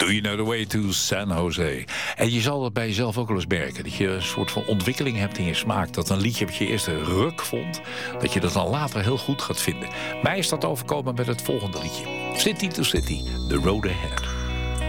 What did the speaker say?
Do You Know The Way To San Jose. En je zal dat bij jezelf ook wel eens merken. Dat je een soort van ontwikkeling hebt in je smaak. Dat een liedje wat je eerst een ruk vond, dat je dat dan later heel goed gaat vinden. Mij is dat overkomen met het volgende liedje. City to City, The Road Ahead.